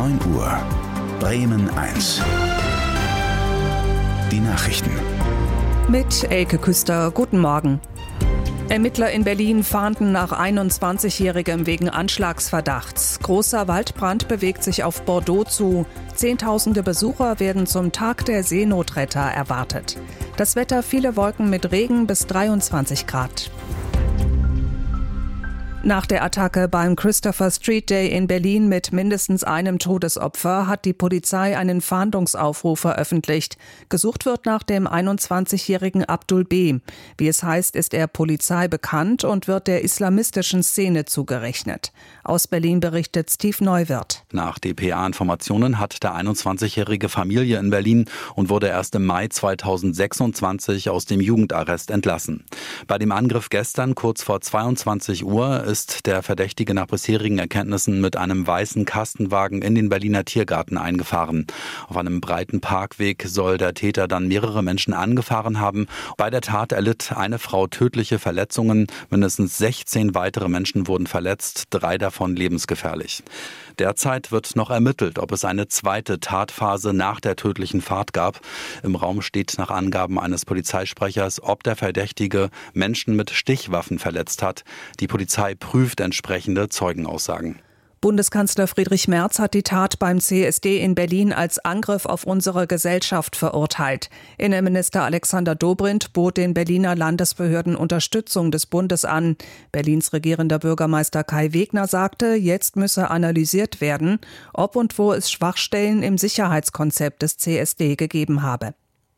9 Uhr. Bremen 1. Die Nachrichten. Mit Elke Küster, guten Morgen. Ermittler in Berlin fahnden nach 21-Jährigem wegen Anschlagsverdachts. Großer Waldbrand bewegt sich auf Bordeaux zu. Zehntausende Besucher werden zum Tag der Seenotretter erwartet. Das Wetter: viele Wolken mit Regen bis 23 Grad. Nach der Attacke beim Christopher Street Day in Berlin mit mindestens einem Todesopfer hat die Polizei einen Fahndungsaufruf veröffentlicht. Gesucht wird nach dem 21-jährigen Abdul B. Wie es heißt, ist er Polizei bekannt und wird der islamistischen Szene zugerechnet. Aus Berlin berichtet Steve Neuwirth. Nach dpa-Informationen hat der 21-jährige Familie in Berlin und wurde erst im Mai 2026 aus dem Jugendarrest entlassen. Bei dem Angriff gestern kurz vor 22 Uhr ist der Verdächtige nach bisherigen Erkenntnissen mit einem weißen Kastenwagen in den Berliner Tiergarten eingefahren. Auf einem breiten Parkweg soll der Täter dann mehrere Menschen angefahren haben. Bei der Tat erlitt eine Frau tödliche Verletzungen. Mindestens 16 weitere Menschen wurden verletzt, 3 davon lebensgefährlich. Derzeit wird noch ermittelt, ob es eine zweite Tatphase nach der tödlichen Fahrt gab. Im Raum steht nach Angaben eines Polizeisprechers, ob der Verdächtige Menschen mit Stichwaffen verletzt hat. Die Polizei prüft entsprechende Zeugenaussagen. Bundeskanzler Friedrich Merz hat die Tat beim CSD in Berlin als Angriff auf unsere Gesellschaft verurteilt. Innenminister Alexander Dobrindt bot den Berliner Landesbehörden Unterstützung des Bundes an. Berlins regierender Bürgermeister Kai Wegner sagte, jetzt müsse analysiert werden, ob und wo es Schwachstellen im Sicherheitskonzept des CSD gegeben habe.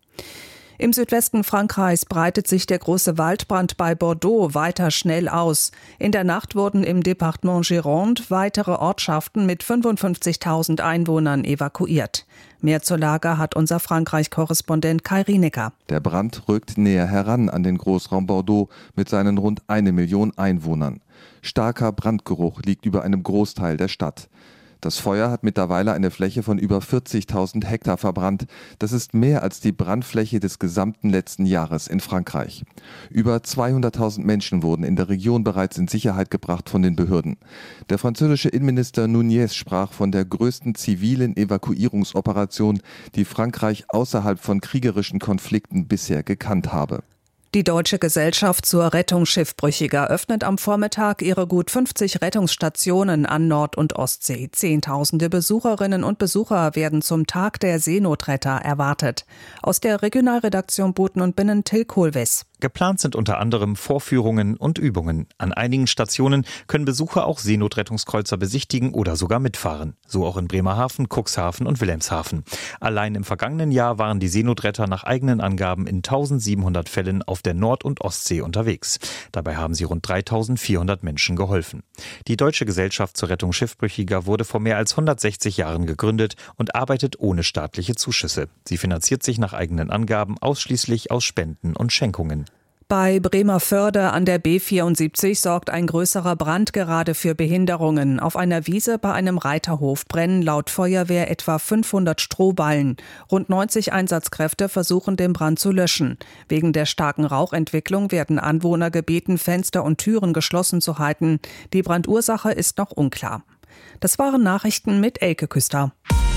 Im Südwesten Frankreichs breitet sich der große Waldbrand bei Bordeaux weiter schnell aus. In der Nacht wurden im Departement Gironde weitere Ortschaften mit 55.000 Einwohnern evakuiert. Mehr zur Lage hat unser Frankreich-Korrespondent Kai Rienecker. Der Brand rückt näher heran an den Großraum Bordeaux mit seinen rund 1 Million Einwohnern. Starker Brandgeruch liegt über einem Großteil der Stadt. Das Feuer hat mittlerweile eine Fläche von über 40.000 Hektar verbrannt. Das ist mehr als die Brandfläche des gesamten letzten Jahres in Frankreich. Über 200.000 Menschen wurden in der Region bereits in Sicherheit gebracht von den Behörden. Der französische Innenminister Nunez sprach von der größten zivilen Evakuierungsoperation, die Frankreich außerhalb von kriegerischen Konflikten bisher gekannt habe. Die Deutsche Gesellschaft zur Rettung Schiffbrüchiger öffnet am Vormittag ihre gut 50 Rettungsstationen an Nord- und Ostsee. Zehntausende Besucherinnen und Besucher werden zum Tag der Seenotretter erwartet. Aus der Regionalredaktion Boten und Binnen Till Kohlwes. Geplant sind unter anderem Vorführungen und Übungen. An einigen Stationen können Besucher auch Seenotrettungskreuzer besichtigen oder sogar mitfahren. So auch in Bremerhaven, Cuxhaven und Wilhelmshaven. Allein im vergangenen Jahr waren die Seenotretter nach eigenen Angaben in 1700 Fällen auf der Nord- und Ostsee unterwegs. Dabei haben sie rund 3400 Menschen geholfen. Die Deutsche Gesellschaft zur Rettung Schiffbrüchiger wurde vor mehr als 160 Jahren gegründet und arbeitet ohne staatliche Zuschüsse. Sie finanziert sich nach eigenen Angaben ausschließlich aus Spenden und Schenkungen. Bei Bremerförde an der B74 sorgt ein größerer Brand gerade für Behinderungen. Auf einer Wiese bei einem Reiterhof brennen laut Feuerwehr etwa 500 Strohballen. Rund 90 Einsatzkräfte versuchen, den Brand zu löschen. Wegen der starken Rauchentwicklung werden Anwohner gebeten, Fenster und Türen geschlossen zu halten. Die Brandursache ist noch unklar. Das waren Nachrichten mit Elke Küster.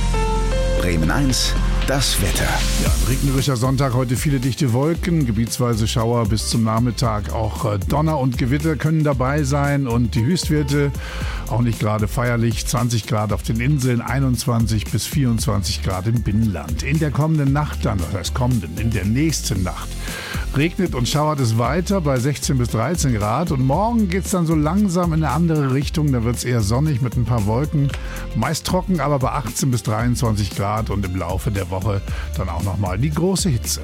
Bremen 1. Das Wetter. Ja, ein regnerischer Sonntag, heute viele dichte Wolken, gebietsweise Schauer bis zum Nachmittag. Auch Donner und Gewitter können dabei sein und die Höchstwerte auch nicht gerade feierlich. 20 Grad auf den Inseln, 21 bis 24 Grad im Binnenland. In der kommenden Nacht dann, in der nächsten Nacht regnet und schauert es weiter bei 16 bis 13 Grad. Und morgen geht es dann so langsam in eine andere Richtung. Da wird es eher sonnig mit ein paar Wolken. Meist trocken, aber bei 18 bis 23 Grad und im Laufe der Woche dann auch nochmal die große Hitze.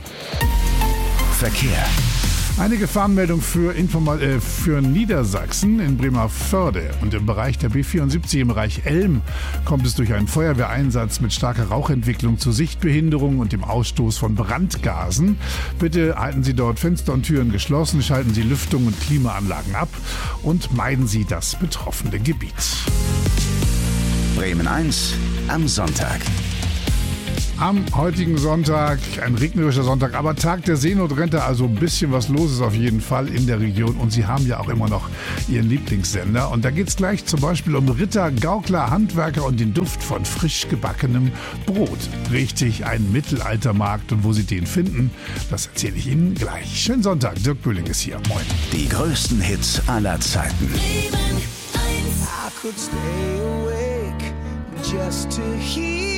Verkehr. Eine Gefahrenmeldung für Niedersachsen in Bremerförde und im Bereich der B74 im Bereich Elm kommt es durch einen Feuerwehreinsatz mit starker Rauchentwicklung zu Sichtbehinderung und dem Ausstoß von Brandgasen. Bitte halten Sie dort Fenster und Türen geschlossen, schalten Sie Lüftung und Klimaanlagen ab und meiden Sie das betroffene Gebiet. Bremen 1 am Sonntag. Am heutigen Sonntag, ein regnerischer Sonntag, aber Tag der Seenotretter, also ein bisschen was los ist auf jeden Fall in der Region. Und sie haben ja auch immer noch ihren Lieblingssender. Und da geht es gleich zum Beispiel um Ritter, Gaukler, Handwerker und den Duft von frisch gebackenem Brot. Richtig, ein Mittelaltermarkt. Und wo Sie den finden, das erzähle ich Ihnen gleich. Schönen Sonntag, Dirk Böhling ist hier. Moin. Die größten Hits aller Zeiten. I could stay awake just to hear